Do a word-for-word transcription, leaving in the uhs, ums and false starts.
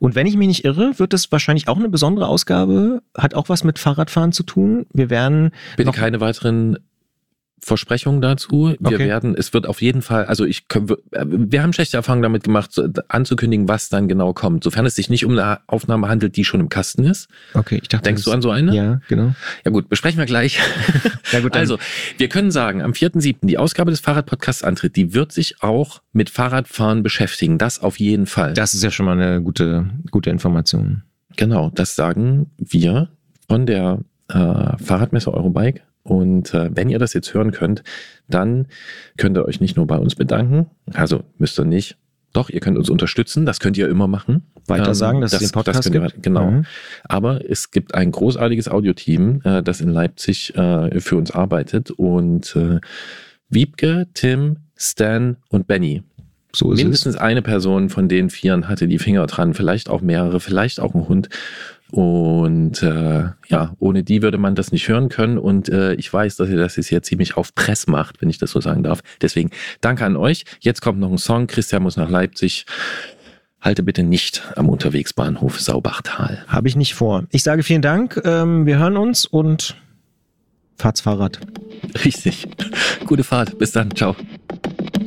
Und wenn ich mich nicht irre, wird es wahrscheinlich auch eine besondere Ausgabe, hat auch was mit Fahrradfahren zu tun. Wir werden Bitte keine weiteren Versprechungen dazu. Wir Okay. werden, es wird auf jeden Fall, also ich können, wir haben schlechte Erfahrungen damit gemacht, so, anzukündigen, was dann genau kommt. Sofern es sich nicht um eine Aufnahme handelt, die schon im Kasten ist. Okay, ich dachte, Denkst das- du an so eine? Ja, genau. Ja gut, besprechen wir gleich. Ja, gut, dann- Also, wir können sagen, am vierten siebten die Ausgabe des Fahrradpodcasts antritt, die wird sich auch mit Fahrradfahren beschäftigen. Das auf jeden Fall. Das ist ja schon mal eine gute, gute Information. Genau, das sagen wir von der äh, Fahrradmesse Eurobike. Und äh, wenn ihr das jetzt hören könnt, dann könnt ihr euch nicht nur bei uns bedanken, also müsst ihr nicht, doch, ihr könnt uns unterstützen, das könnt ihr immer machen. Weiter sagen, dass es den Podcast könnt ihr, gibt. Genau. Mhm. Aber es gibt ein großartiges Audioteam, äh, das in Leipzig äh, für uns arbeitet. Und äh, Wiebke, Tim, Stan und Benny. So ist Mindestens eine Person von den Vieren hatte die Finger dran, vielleicht auch mehrere, vielleicht auch ein Hund. Und äh, ja, ohne die würde man das nicht hören können. Und äh, ich weiß, dass ihr das jetzt ziemlich auf Press macht, wenn ich das so sagen darf. Deswegen danke an euch. Jetzt kommt noch ein Song. Christian muss nach Leipzig. Halte bitte nicht am Unterwegsbahnhof Saubachtal. es. Habe ich nicht vor. Ich sage vielen Dank. Ähm, wir hören uns und fahrt's Fahrrad. Richtig. Gute Fahrt. Bis dann. Ciao.